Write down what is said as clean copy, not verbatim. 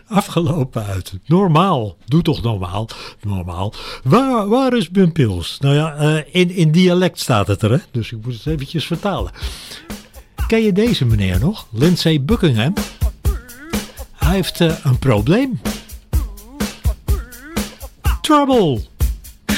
afgelopen uit. Normaal. Doe toch normaal. Normaal. Waar is mijn pils? Nou ja, in dialect staat het er, hè? Dus ik moet het eventjes vertalen. Ken je deze meneer nog? Lindsey Buckingham? Hij heeft een probleem. Trouble.